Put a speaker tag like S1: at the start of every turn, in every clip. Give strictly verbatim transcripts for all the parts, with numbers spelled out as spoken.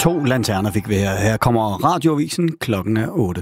S1: To lanterner fik vi her. Her kommer Radioavisen, klokken er otte.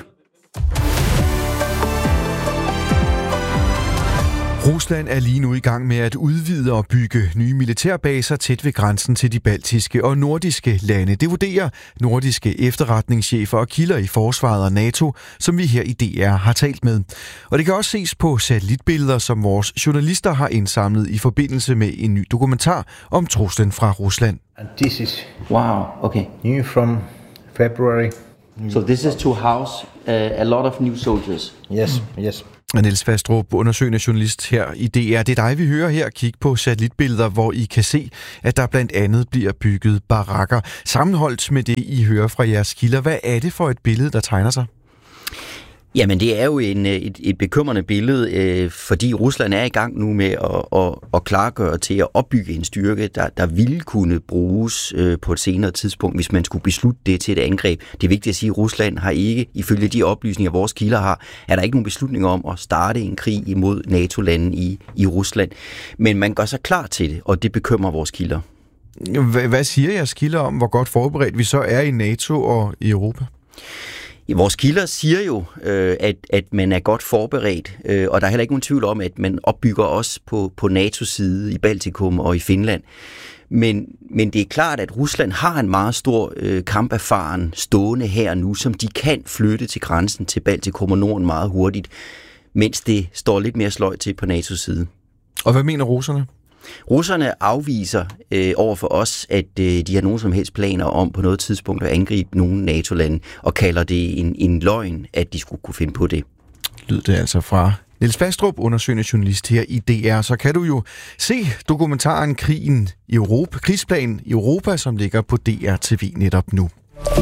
S2: Rusland er lige nu i gang med at udvide og bygge nye militærbaser tæt ved grænsen til de baltiske og nordiske lande. Det vurderer nordiske efterretningschefer og kilder i forsvaret og NATO, som vi her i D R har talt med. Og det kan også ses på satellitbilleder, som vores journalister har indsamlet i forbindelse med en ny dokumentar om truslen fra Rusland.
S3: And this is
S4: wow, okay.
S3: new from February.
S4: So this is to house uh, a lot of new soldiers.
S3: Yes, yes.
S2: Niels Fastrup, undersøgende journalist her i D R. Det er dig, vi hører her. Kig på satellitbilleder, hvor I kan se, at der blandt andet bliver bygget barakker. Sammenholdt med det, I hører fra jeres kilder, hvad er det for et billede, der tegner sig?
S4: Jamen, det er jo en, et, et bekymrende billede, øh, fordi Rusland er i gang nu med at, at, at klargøre til at opbygge en styrke, der, der ville kunne bruges øh, på et senere tidspunkt, hvis man skulle beslutte det til et angreb. Det er vigtigt at sige, at Rusland har ikke, ifølge de oplysninger, vores kilder har, er der ikke nogen beslutninger om at starte en krig imod NATO-lande i, i Rusland. Men man gør sig klar til det, og det bekymrer vores kilder.
S2: Hvad siger jeres kilder om, hvor godt forberedt vi så er i NATO og i Europa?
S4: Vores kilder siger jo, øh, at, at man er godt forberedt, øh, og der er heller ikke nogen tvivl om, at man opbygger også på, på NATO's side i Baltikum og i Finland. Men, men det er klart, at Rusland har en meget stor øh, kamperfaren stående her nu, som de kan flytte til grænsen til Baltikum og Norden meget hurtigt, mens det står lidt mere sløjt til på NATO's side.
S2: Og hvad mener russerne?
S4: Russerne afviser øh, over for os, at øh, de har nogen som helst planer om på noget tidspunkt at angribe nogle NATO-lande, og kalder det en, en løgn, at de skulle kunne finde på det.
S2: Lyd det altså fra Niels Fastrup, undersøgende journalist her i D R. Så kan du jo se dokumentaren Krigen i Europa, Krigsplan i Europa, som ligger på D R T V netop nu.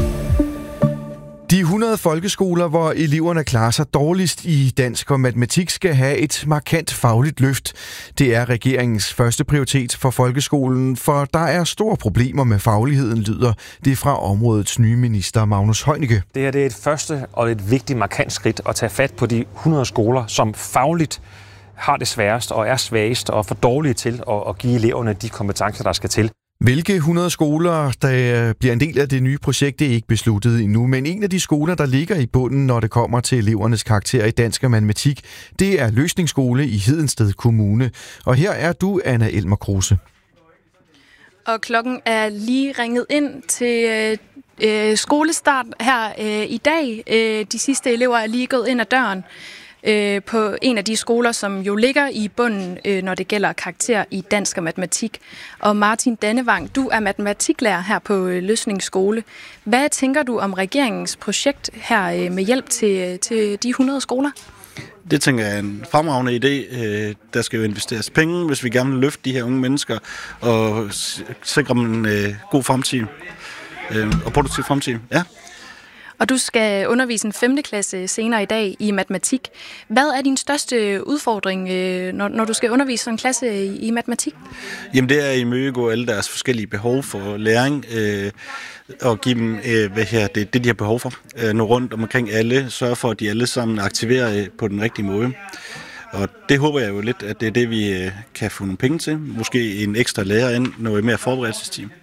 S2: De hundrede folkeskoler, hvor eleverne klarer sig dårligst i dansk og matematik, skal have et markant fagligt løft. Det er regeringens første prioritet for folkeskolen, for der er store problemer med fagligheden, lyder det fra områdets nye minister Magnus Heunicke.
S5: Det her det er et første og et vigtigt markant skridt at tage fat på de hundrede skoler, som fagligt har det sværest og er svagest og for dårlige til at, at give eleverne de kompetencer, der skal til.
S2: Hvilke hundrede skoler, der bliver en del af det nye projekt, det er ikke besluttet endnu, men en af de skoler, der ligger i bunden, når det kommer til elevernes karakterer i dansk og matematik, det er Løsningsskole i Hedensted Kommune. Og her er du, Anna Elmer Kruse.
S6: Og klokken er lige ringet ind til øh, skolestart her øh, i dag. Øh, de sidste elever er lige gået ind ad døren øh, på en af de skoler, som jo ligger i bunden, øh, når det gælder karakter i dansk og matematik. Og Martin Dannevang, du er matematiklærer her på øh, Løsningsskole. Hvad tænker du om regeringens projekt her øh, med hjælp til, til de hundrede skoler?
S7: Det tænker jeg er en fremragende idé. Der skal jo investeres penge, hvis vi gerne vil løfte de her unge mennesker og sikre dem en god fremtid og produktiv fremtid. Ja.
S6: Og du skal undervise en femte klasse senere i dag i matematik. Hvad er din største udfordring, når, når du skal undervise en klasse i, i matematik?
S7: Jamen det er at imødegå alle deres forskellige behov for læring øh, og give dem øh, hvad her, det, det, de har behov for. Øh, nå rundt omkring alle, sørge for, at de alle sammen aktiverer på den rigtige måde. Og det håber jeg jo lidt, at det er det, vi øh, kan få nogle penge til. Måske en ekstra lærer ind, noget mere forberedelsesteam.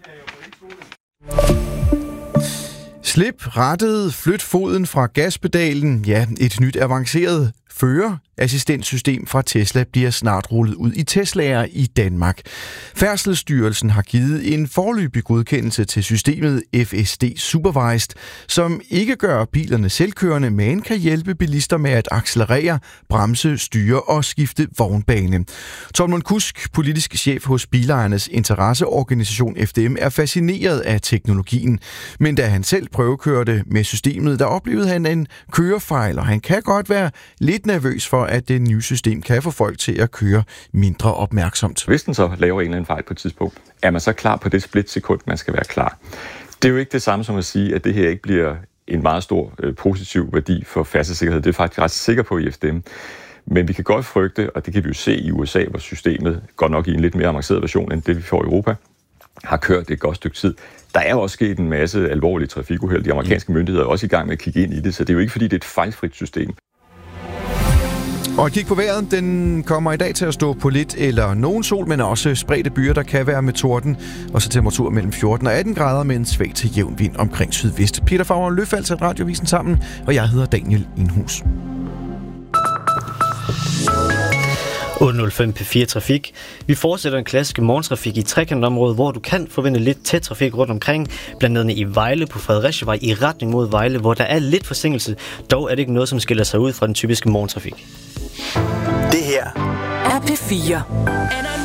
S2: Slip rattet, flyt foden fra gaspedalen. Ja, et nyt avanceret førerassistentsystem fra Tesla bliver snart rullet ud i Teslaer i Danmark. Færdselsstyrelsen har givet en foreløbig godkendelse til systemet F S D Supervised, som ikke gør bilerne selvkørende, men kan hjælpe bilister med at accelerere, bremse, styre og skifte vognbane. Tormund Kusk, politisk chef hos bilejernes interesseorganisation F D M, er fascineret af teknologien. Men da han selv prøvekørte med systemet, der oplevede han en kørefejl, og han kan godt være lidt nervøs for, at det nye system kan få folk til at køre mindre opmærksomt.
S8: Hvis den så laver en eller anden fejl på et tidspunkt, er man så klar på det splitsekund, man skal være klar. Det er jo ikke det samme som at sige, at det her ikke bliver en meget stor øh, positiv værdi for færdselssikkerhed. Det er jeg faktisk ret sikker på i F D M. Men vi kan godt frygte, og det kan vi jo se i U S A, hvor systemet går nok i en lidt mere avanceret version end det, vi får i Europa, har kørt et godt stykke tid. Der er også sket en masse alvorlige trafikuheld. De amerikanske myndigheder er også i gang med at kigge ind i det, så det er jo ikke, fordi det er et fejlfrit system.
S2: Og et kig på vejret, den kommer i dag til at stå på lidt eller nogen sol, men også spredte byer, der kan være med torden. Og så temperatur mellem fjorten og atten grader med en svag til jævn vind omkring sydvest. Peter Favre og Løfald satte Radiovisen sammen, og jeg hedder Daniel Indhus.
S9: otte nul fem P fire Trafik. Vi fortsætter en klassisk morgentrafik i trekantområdet, hvor du kan forvente lidt tæt trafik rundt omkring, blandt andet i Vejle på Fredericia i retning mod Vejle, hvor der er lidt forsinkelse. Dog er det ikke noget, som skiller sig ud fra den typiske morgentrafik.
S10: Det her er P fire.